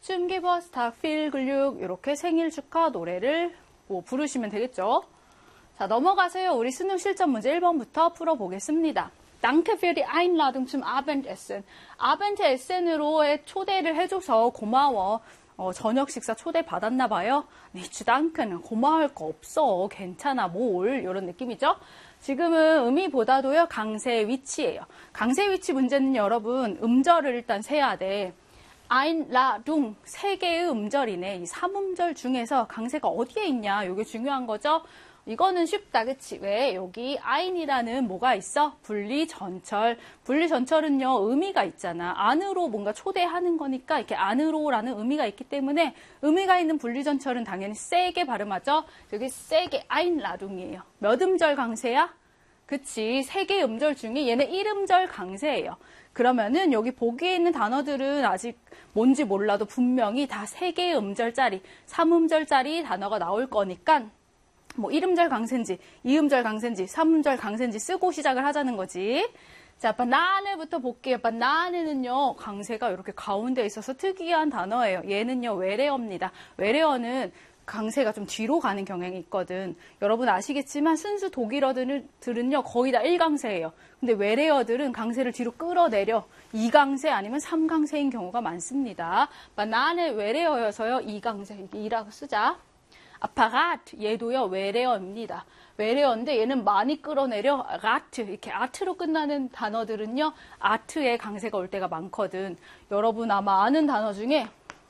춤기버스 닭필 근육 이렇게 생일 축하 노래를 부르시면 되겠죠. 자, 넘어가세요. 우리 수능 실전 문제 1번부터 풀어보겠습니다. Danke für die Einladung zum Abendessen. Abendessen으로의 초대를 해줘서 고마워. 저녁 식사 초대 받았나 봐요. Nicht danken. 고마울 거 없어. 괜찮아. 뭘. 이런 느낌이죠. 지금은 의미보다도요. 강세의 위치예요. 강세의 위치 문제는 여러분 음절을 일단 세야 돼. Einladung. 세 개의 음절이네. 이 3음절 중에서 강세가 어디에 있냐. 이게 중요한 거죠. 이거는 쉽다, 그치? 왜? 여기 ein이라는 뭐가 있어? 분리전철. 분리전철은요, 의미가 있잖아. 안으로 뭔가 초대하는 거니까 이렇게 안으로라는 의미가 있기 때문에 의미가 있는 분리전철은 당연히 세게 발음하죠. 여기 세게 einladung이에요. 몇 음절 강세야? 그치? 세 개의 음절 중에 얘는 1음절 강세예요. 그러면은 여기 보기에 있는 단어들은 아직 뭔지 몰라도 분명히 다 세 개의 음절짜리, 3음절짜리 단어가 나올 거니까 뭐 1음절 강세인지 2음절 강세인지 3음절 강세인지 쓰고 시작을 하자는 거지. 자, 바나네부터 볼게요. 바나네는요 강세가 이렇게 가운데 있어서 특이한 단어예요. 얘는요 외래어입니다. 외래어는 강세가 좀 뒤로 가는 경향이 있거든. 여러분 아시겠지만 순수 독일어들은요 거의 다 1강세예요. 근데 외래어들은 강세를 뒤로 끌어내려 2강세 아니면 3강세인 경우가 많습니다. 바나네 외래어여서요 2강세, 이게 2라고 쓰자. 아파가트 얘도요 외래어입니다. 외래어인데 얘는 많이 끌어내려 가트 이렇게 아트로 끝나는 단어들은요 아트에 강세가 올 때가 많거든. 여러분 아마 아는 단어 중에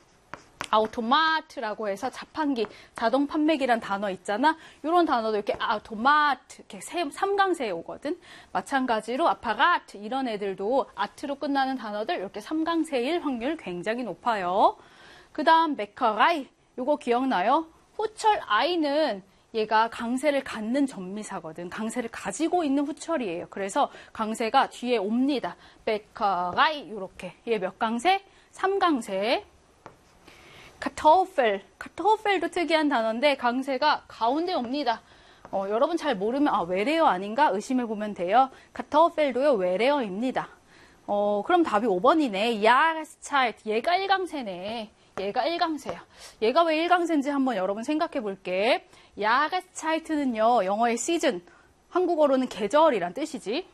아우토마트라고 해서 자판기, 자동 판매기란 단어 있잖아. 이런 단어도 이렇게 아우토마트 이렇게 3강세에 오거든. 마찬가지로 아파가트 이런 애들도 아트로 끝나는 단어들 이렇게 3강세일 확률 굉장히 높아요. 그 다음 메커라이 이거 기억나요? 후철 아이는 얘가 강세를 갖는 전미사거든. 강세를 가지고 있는 후철이에요. 그래서 강세가 뒤에 옵니다. 베커라이 이렇게. 얘 몇 강세? 3강세. 카토펠도 특이한 단어인데 강세가 가운데 옵니다. 여러분 잘 모르면 외래어 아닌가 의심해보면 돼요. 카토펠도요 외래어입니다. 그럼 답이 5번이네. 야스차이트 얘가 1강세네. 얘가 1강세야. 얘가 왜 1강세인지 한번 여러분 생각해 볼게. 야게스차이트는요, 영어의 시즌, 한국어로는 계절이란 뜻이지.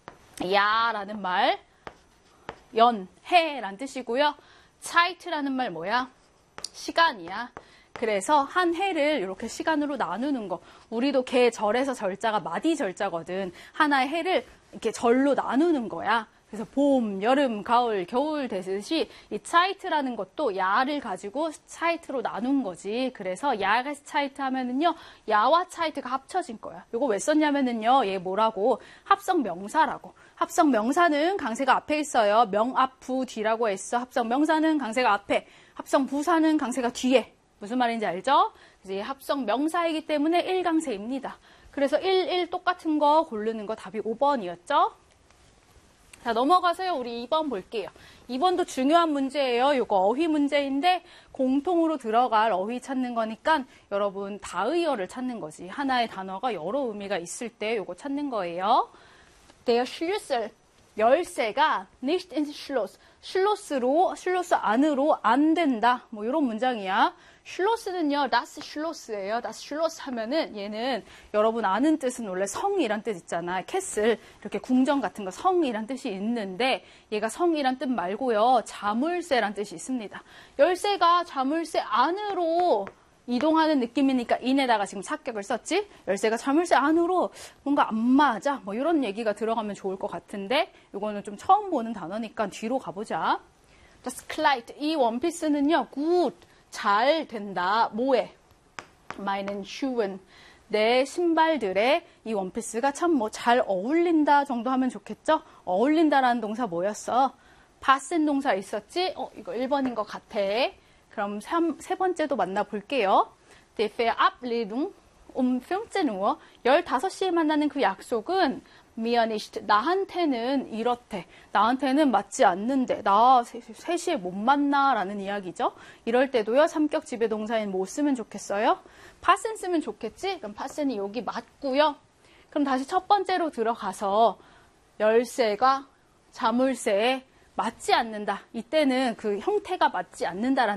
야라는 말, 연, 해란 뜻이고요. 차이트라는 말 뭐야? 시간이야. 그래서 한 해를 이렇게 시간으로 나누는 거. 우리도 계절에서 절자가 마디절자거든. 하나의 해를 이렇게 절로 나누는 거야. 그래서 봄, 여름, 가을, 겨울 되듯이 이 차이트라는 것도 야를 가지고 차이트로 나눈 거지. 그래서 야가 차이트 하면은요, 야와 차이트가 합쳐진 거야. 이거 왜 썼냐면은요, 얘 뭐라고? 합성 명사라고. 합성 명사는 강세가 앞에 있어요. 명 앞 부 뒤라고 했어. 합성 명사는 강세가 앞에, 합성 부사는 강세가 뒤에. 무슨 말인지 알죠? 그래서 얘 합성 명사이기 때문에 1강세입니다. 그래서 1 똑같은 거 고르는 거 답이 5번이었죠? 자, 넘어가서요. 우리 2번 볼게요. 2번도 중요한 문제예요. 이거 어휘 문제인데 공통으로 들어갈 어휘 찾는 거니까 여러분 다의어를 찾는 거지. 하나의 단어가 여러 의미가 있을 때 이거 찾는 거예요. Der Schlüssel, 열쇠가 nicht ins Schloss, 슐로스 안으로 안 된다. 뭐 이런 문장이야. 슐로스는요, das Schloss예요. das Schloss 하면은 얘는 여러분 아는 뜻은 원래 성이란 뜻 있잖아. 캐슬, 이렇게 궁전 같은 거 성이란 뜻이 있는데 얘가 성이란 뜻 말고요. 자물쇠란 뜻이 있습니다. 열쇠가 자물쇠 안으로 이동하는 느낌이니까 인에다가 지금 사격을 썼지? 열쇠가 자물쇠 안으로 뭔가 안 맞아. 뭐 이런 얘기가 들어가면 좋을 것 같은데 이거는 좀 처음 보는 단어니까 뒤로 가보자. Das Kleid, 이 원피스는요. gut, 잘 된다. 뭐에? meinen Schuhen, 내 신발들에 이 원피스가 참 뭐 잘 어울린다 정도 하면 좋겠죠? 어울린다라는 동사 뭐였어? passen 동사 있었지? 이거 1번인 것 같아. 그럼 세 번째도 만나볼게요. Die Verabredung um 15 Uhr. 15시에 만나는 그 약속은 mir nicht, 나한테는 이렇대. 나한테는 맞지 않는데. 나 3시에 못 만나 라는 이야기죠. 이럴 때도요. 삼격 지배동사인 뭐 쓰면 좋겠어요? passen 쓰면 좋겠지? 그럼 passen이 여기 맞고요. 그럼 다시 첫 번째로 들어가서 열쇠가 자물쇠에 맞지 않는다. 이때는 그 형태가 맞지 않는다라는